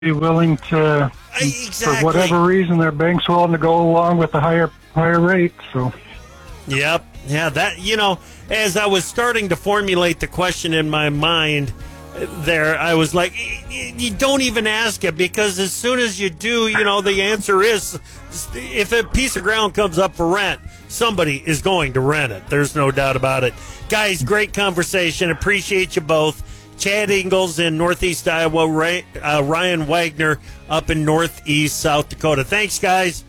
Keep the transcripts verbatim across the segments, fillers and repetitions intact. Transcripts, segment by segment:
be willing to, exactly. for whatever reason, their bank's willing to go along with the higher higher rate. So, yep, yeah, that you know, as I was starting to formulate the question in my mind, there, I was like, you don't even ask it, because as soon as you do, you know, the answer is, if a piece of ground comes up for rent, somebody is going to rent it. There's no doubt about it. Guys, great conversation. Appreciate you both. Chad Ingles in Northeast Iowa, Ray, uh, Ryan Wagner up in Northeast South Dakota. Thanks, guys.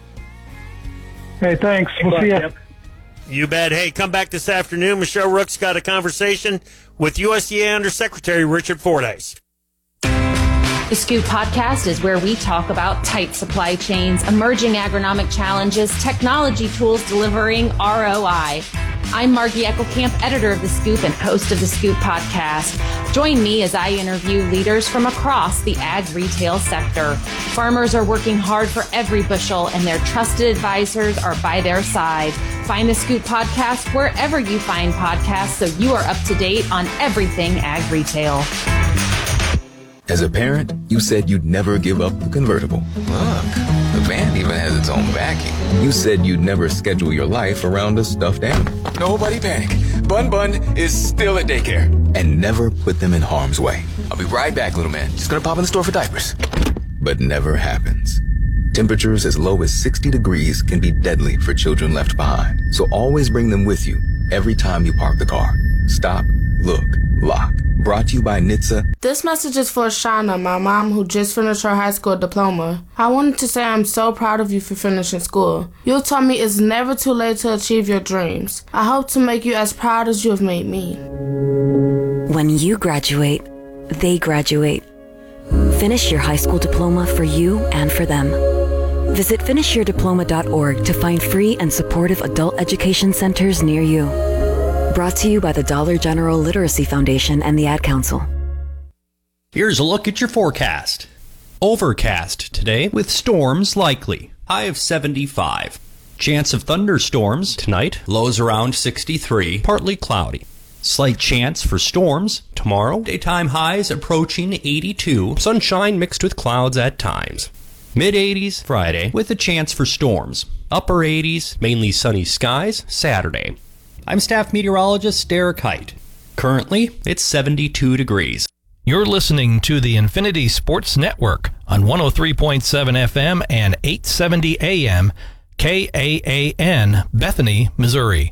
Hey, thanks. We'll see you. You bet. Hey, come back this afternoon. Michelle Rook's got a conversation with U S D A Undersecretary Richard Fordyce. The Scoop Podcast is where we talk about tight supply chains, emerging agronomic challenges, technology tools delivering R O I. I'm Margie Eckelkamp, editor of The Scoop and host of The Scoop Podcast. Join me as I interview leaders from across the ag retail sector. Farmers are working hard for every bushel, and their trusted advisors are by their side. Find The Scoop Podcast wherever you find podcasts, so you are up to date on everything ag retail. As a parent, you said you'd never give up the convertible. Look, the van even has its own vacuum. You said you'd never schedule your life around a stuffed animal. Nobody panic. Bun Bun is still at daycare. And never put them in harm's way. I'll be right back, little man. Just gonna pop in the store for diapers. But never happens. Temperatures as low as sixty degrees can be deadly for children left behind. So always bring them with you every time you park the car. Stop, look, lock. Brought to you by N H T S A. This message is for Shauna, my mom, who just finished her high school diploma. I wanted to say I'm so proud of you for finishing school. You told me it's never too late to achieve your dreams. I hope to make you as proud as you have made me. When you graduate, they graduate. Finish your high school diploma for you and for them. Visit finish your diploma dot org to find free and supportive adult education centers near you. Brought to you by the Dollar General Literacy Foundation and the Ad Council. Here's a look at your forecast. Overcast today with storms likely. High of seventy-five. Chance of thunderstorms tonight. Lows around sixty-three. Partly cloudy. Slight chance for storms tomorrow. Daytime highs approaching eighty-two. Sunshine mixed with clouds at times. mid eighties Friday with a chance for storms. Upper eighties, mainly sunny skies Saturday. I'm staff meteorologist Derek Height. Currently, it's seventy-two degrees. You're listening to the Infinity Sports Network on one oh three point seven F M and eight seventy A M, K A A N, Bethany, Missouri.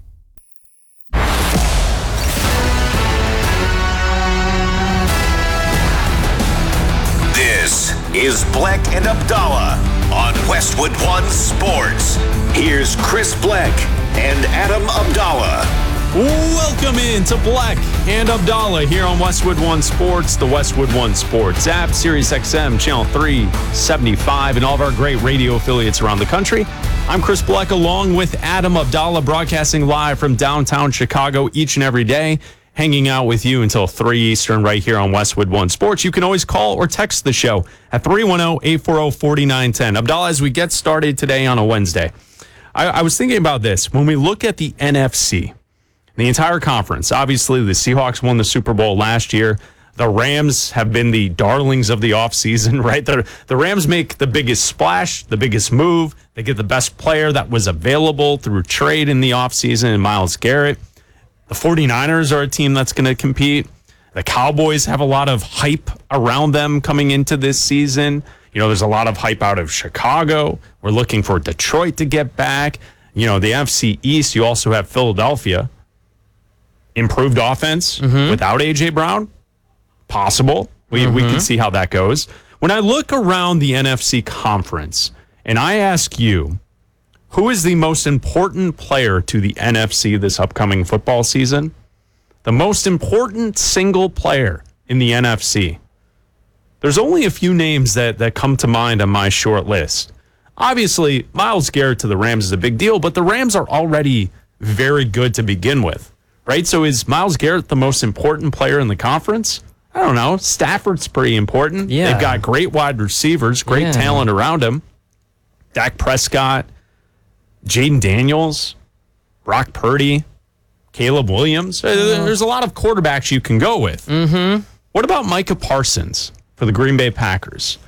This is Bleck and Abdallah on Westwood One Sports. Here's Chris Bleck and Adam Abdallah. Welcome in to Bleck and Abdallah here on Westwood One Sports, the Westwood One Sports app, Sirius X M, channel three seventy-five, and all of our great radio affiliates around the country. I'm Chris Bleck along with Adam Abdallah, broadcasting live from downtown Chicago each and every day, hanging out with you until three Eastern right here on Westwood One Sports. You can always call or text the show at three one zero, eight four zero, four nine one zero. Abdallah, as we get started today on a Wednesday, I, I was thinking about this. When we look at the N F C, the entire conference, obviously the Seahawks won the Super Bowl last year. The Rams have been the darlings of the offseason, right? The, the Rams make the biggest splash, the biggest move. They get the best player that was available through trade in the offseason in Myles Garrett. The 49ers are a team that's going to compete. The Cowboys have a lot of hype around them coming into this season. You know, there's a lot of hype out of Chicago. We're looking for Detroit to get back. You know, the N F C East, you also have Philadelphia. Improved offense mm-hmm. without A J Brown. Possible. We, mm-hmm. we can see how that goes. When I look around the N F C conference and I ask you, who is the most important player to the N F C this upcoming football season? The most important single player in the N F C. There's only a few names that, that come to mind on my short list. Obviously, Myles Garrett to the Rams is a big deal, but the Rams are already very good to begin with, right? So is Myles Garrett the most important player in the conference? I don't know. Stafford's pretty important. Yeah. They've got great wide receivers, great yeah. talent around him. Dak Prescott, Jaden Daniels, Brock Purdy, Caleb Williams. Mm-hmm. There's a lot of quarterbacks you can go with. Mm-hmm. What about Micah Parsons for the Green Bay Packers?